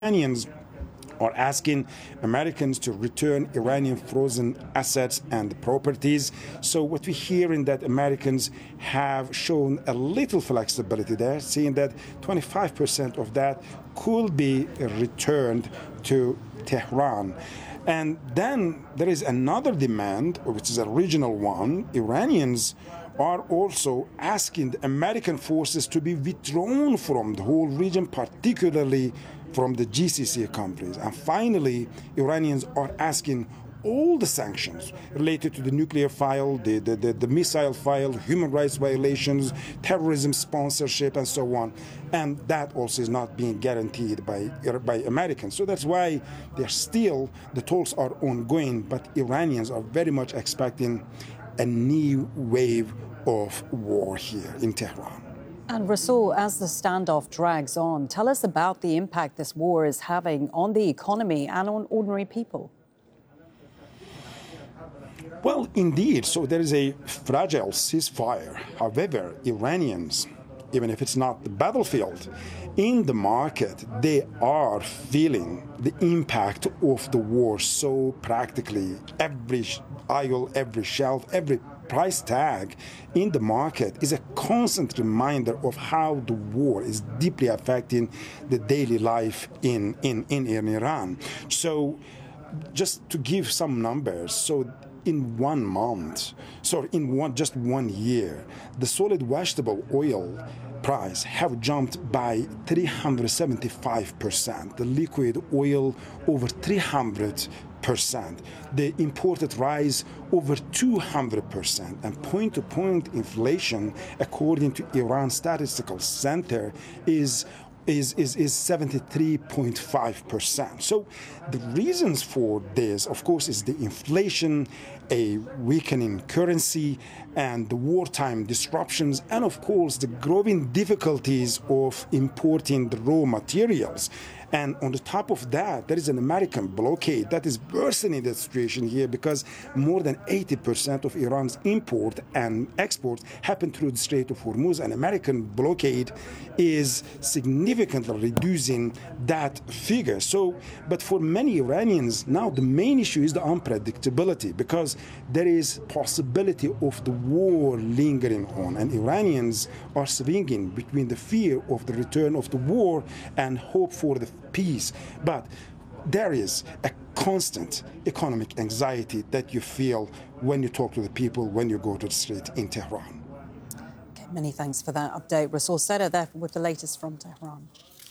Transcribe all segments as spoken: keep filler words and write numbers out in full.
Iranians are asking Americans to return Iranian frozen assets and properties. So what we hear is that Americans have shown a little flexibility there, saying that twenty-five percent of that could be returned to Tehran. And then there is another demand, which is a regional one. Iranians are also asking the American forces to be withdrawn from the whole region, particularly from the G C C countries. And finally, Iranians are asking all the sanctions related to the nuclear file, the, the, the, the missile file, human rights violations, terrorism sponsorship, and so on. And that also is not being guaranteed by, by Americans. So that's why they're still, the talks are ongoing, but Iranians are very much expecting a new wave of war here in Tehran. And Rasool, as the standoff drags on, tell us about the impact this war is having on the economy and on ordinary people. Well, indeed. So there is a fragile ceasefire. However, Iranians, even if it's not the battlefield, in the market, they are feeling the impact of the war so practically. Every aisle, every shelf, every price tag in the market is a constant reminder of how the war is deeply affecting the daily life in, in, in, in Iran. So just to give some numbers, so in one month, sorry, in one just one year, the solid vegetable oil price have jumped by three hundred seventy-five percent. The liquid oil over three hundred percent. The imported rice over two hundred percent. And point-to-point inflation, according to Iran Statistical Center, is is is, is seventy-three point five percent. So the reasons for this, of course, is the inflation, a weakening currency, and the wartime disruptions, and of course the growing difficulties of importing the raw materials. And on the top of that, there is an American blockade that is worsening the situation here, because more than eighty percent of Iran's import and export happen through the Strait of Hormuz. An American blockade is significantly reducing that figure. So, but for many Iranians, now the main issue is the unpredictability, because there is possibility of the war lingering on, and Iranians are swinging between the fear of the return of the war and hope for the peace. But there is a constant economic anxiety that you feel when you talk to the people, when you go to the street in Tehran. Okay, many thanks for that update. Rasool Seda there with the latest from Tehran.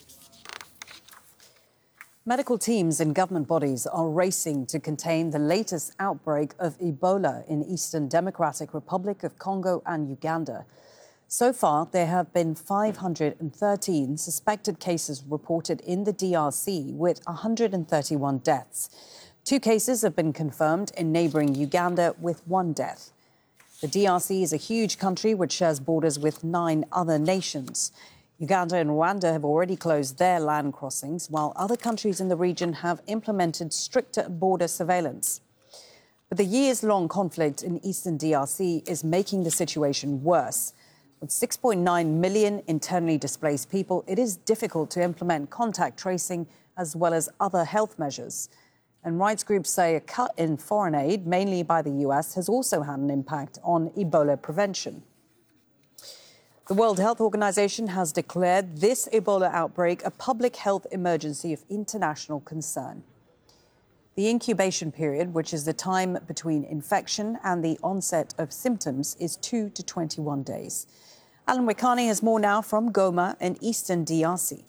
Medical teams and government bodies are racing to contain the latest outbreak of Ebola in Eastern Democratic Republic of Congo and Uganda. So far, there have been five hundred thirteen suspected cases reported in the D R C, with one hundred thirty-one deaths. Two cases have been confirmed in neighbouring Uganda, with one death. The D R C is a huge country which shares borders with nine other nations. Uganda and Rwanda have already closed their land crossings, while other countries in the region have implemented stricter border surveillance. But the years-long conflict in eastern D R C is making the situation worse. With six point nine million internally displaced people, it is difficult to implement contact tracing as well as other health measures. And rights groups say a cut in foreign aid, mainly by the U S, has also had an impact on Ebola prevention. The World Health Organization has declared this Ebola outbreak a public health emergency of international concern. The incubation period, which is the time between infection and the onset of symptoms, is two to twenty-one days. Alan Wikani has more now from Goma in eastern D R C.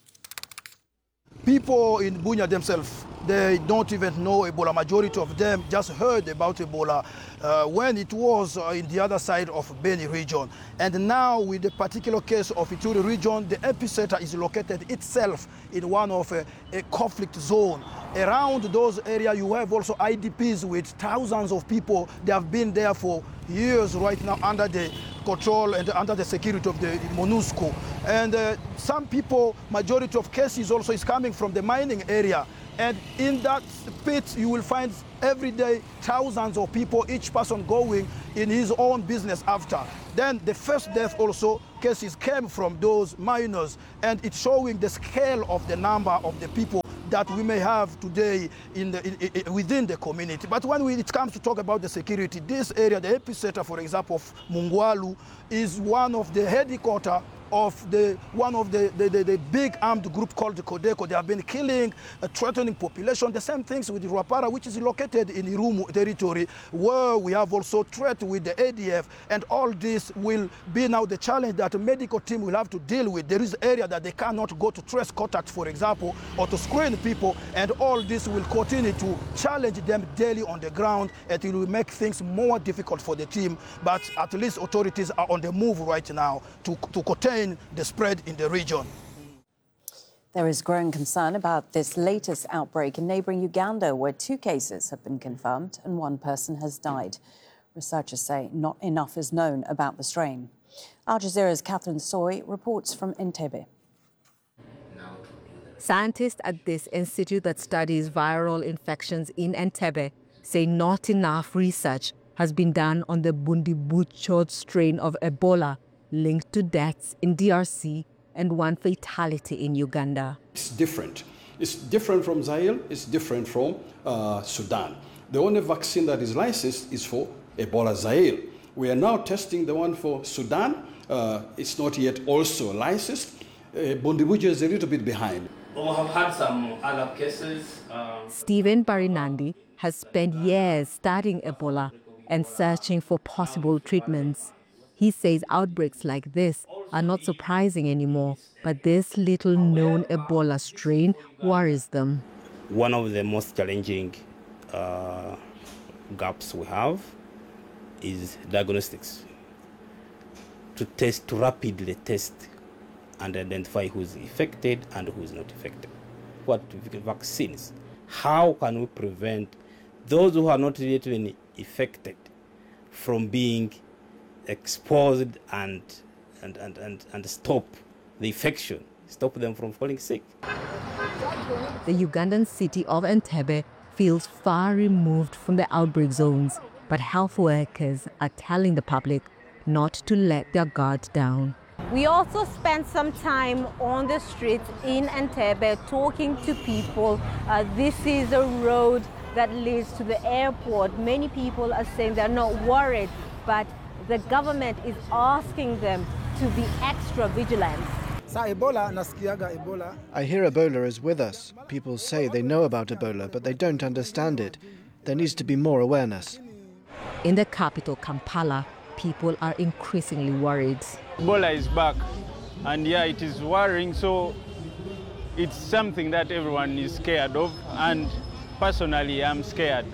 People in Bunia themselves, they don't even know Ebola. Majority of them just heard about Ebola uh, when it was uh, in the other side of Beni region. And now with the particular case of Ituri region, the epicenter is located itself in one of a, a conflict zone. Around those areas, you have also I D Ps with thousands of people. They have been there for years right now under the control and under the security of the MONUSCO. And uh, some people, majority of cases also is coming from the mining area. And in that pit, you will find every day thousands of people, each person going in his own business after. Then the first death also cases came from those minors, and it's showing the scale of the number of the people that we may have today in the, in, in, within the community. But when we, it comes to talk about the security, this area, the epicenter, for example, of Mungwalu, is one of the headquarters of the one of the, the, the, the big armed group called the Codeco. They have been killing, uh, threatening population. The same things with Ruapara, which is located in Irumu territory, where we have also threat with the A D F. And all this will be now the challenge that the medical team will have to deal with. There is area that they cannot go to trace contact, for example, or to screen people. And all this will continue to challenge them daily on the ground. And it will make things more difficult for the team. But at least authorities are on the move right now to, to contain the spread in the region. There is growing concern about this latest outbreak in neighbouring Uganda, where two cases have been confirmed and one person has died. Researchers say not enough is known about the strain. Al Jazeera's Catherine Soy reports from Entebbe. Scientists at this institute that studies viral infections in Entebbe say not enough research has been done on the Bundibugyo strain of Ebola, linked to deaths in D R C and one fatality in Uganda. It's different. It's different from Zaire, it's different from uh, Sudan. The only vaccine that is licensed is for Ebola Zaire. We are now testing the one for Sudan. Uh, it's not yet also licensed. Uh, Bundibugyo is a little bit behind. We have had some other cases. Um... Stephen Barinandi has spent years studying Ebola and searching for possible treatments. He says outbreaks like this are not surprising anymore, but this little-known Ebola strain worries them. One of the most challenging uh, gaps we have is diagnostics. To test, to rapidly test and identify who's affected and who's not affected. What vaccines? How can we prevent those who are not yet even affected from being exposed and, and, and, and, and stop the infection, stop them from falling sick? The Ugandan city of Entebbe feels far removed from the outbreak zones, but health workers are telling the public not to let their guard down. We also spent some time on the streets in Entebbe talking to people. Uh, this is a road that leads to the airport. Many people are saying they're not worried, but the government is asking them to be extra vigilant. I hear Ebola is with us. People say they know about Ebola, but they don't understand it. There needs to be more awareness. In the capital, Kampala, people are increasingly worried. Ebola is back, and yeah, it is worrying, so it's something that everyone is scared of, and personally, I'm scared.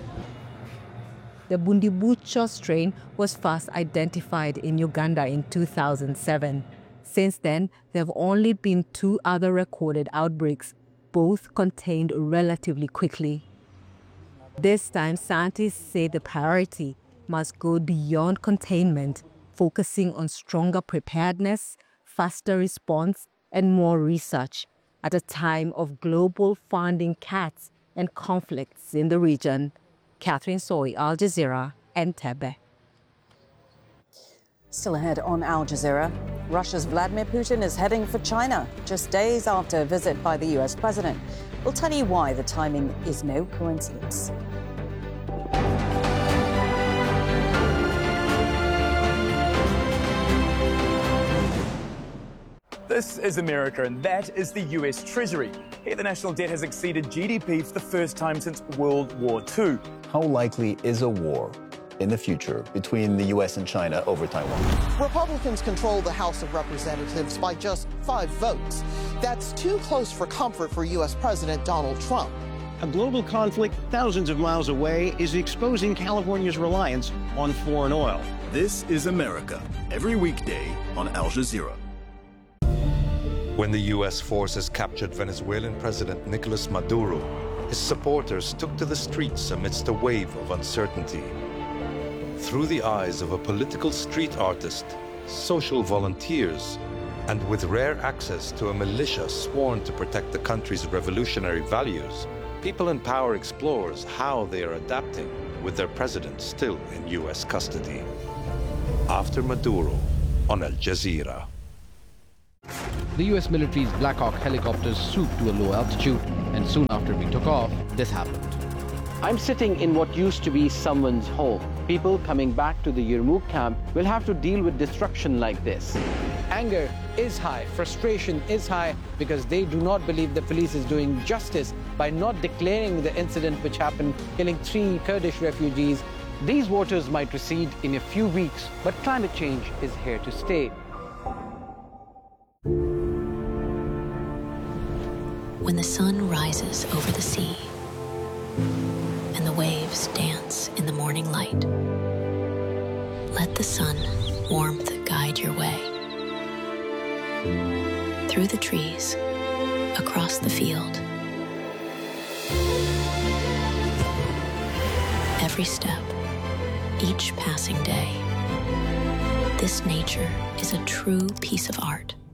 The Bundibugyo strain was first identified in Uganda in two thousand seven. Since then, there have only been two other recorded outbreaks, both contained relatively quickly. This time, scientists say the priority must go beyond containment, focusing on stronger preparedness, faster response, and more research at a time of global funding cuts and conflicts in the region. Catherine Soy, Al Jazeera, Entebbe. Still ahead on Al Jazeera, Russia's Vladimir Putin is heading for China just days after a visit by the U S president. We'll tell you why the timing is no coincidence. This is America, and that is the U S Treasury. Here, the national debt has exceeded G D P for the first time since World War Two. How likely is a war in the future between the U S and China over Taiwan? Republicans control the House of Representatives by just five votes. That's too close for comfort for U S President Donald Trump. A global conflict thousands of miles away is exposing California's reliance on foreign oil. This is America, every weekday on Al Jazeera. When the U S forces captured Venezuelan President Nicolas Maduro, his supporters took to the streets amidst a wave of uncertainty. Through the eyes of a political street artist, social volunteers, and with rare access to a militia sworn to protect the country's revolutionary values, people in power explores how they are adapting with their president still in U S custody. After Maduro on Al Jazeera. the U S military's Black Hawk helicopters swooped to a low altitude, and soon after we took off, this happened. I'm sitting in what used to be someone's home. People coming back to the Yarmouk camp will have to deal with destruction like this. Anger is high, frustration is high, because they do not believe the police is doing justice by not declaring the incident which happened, killing three Kurdish refugees. These waters might recede in a few weeks, but climate change is here to stay. When the sun rises over the sea and the waves dance in the morning light, let the sun warmth guide your way. Through the trees, across the field. Every step, each passing day. This nature is a true piece of art.